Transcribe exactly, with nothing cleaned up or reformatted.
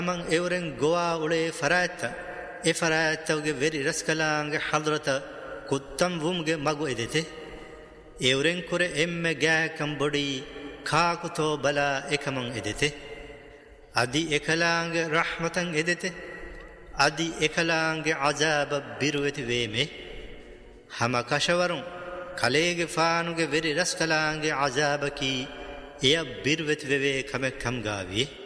من اورن گوا اولے فرات ای فراتوگے ویری رسکلانگے حضرت کتم ومگے مگو ادیتے اورن کرے ام گاکم بڑی کھاکتو بلا اکمن ادیتے ادی اکلانگے رحمتن ادیتے ادی اکلانگے عذاب بیروت ویمے ہما کشورن کلیگے فانوگے ویری رسکلانگے عذاب کی یا بیروت ویوے کم کم گاوی